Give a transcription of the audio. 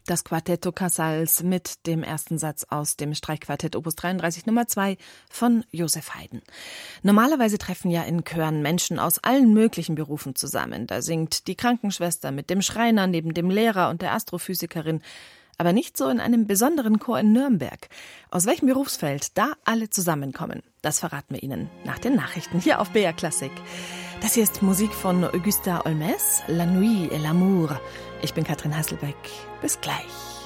Das Quartetto Casals mit dem ersten Satz aus dem Streichquartett Opus 33 Nummer 2 von Joseph Haydn. Normalerweise treffen ja in Chören Menschen aus allen möglichen Berufen zusammen. Da singt die Krankenschwester mit dem Schreiner neben dem Lehrer und der Astrophysikerin. Aber nicht so in einem besonderen Chor in Nürnberg. Aus welchem Berufsfeld da alle zusammenkommen, das verraten wir Ihnen nach den Nachrichten hier auf BR Klassik. Das hier ist Musik von Augustin Holmes, La Nuit et l'amour. Ich bin Katrin Hasselbeck. Bis gleich.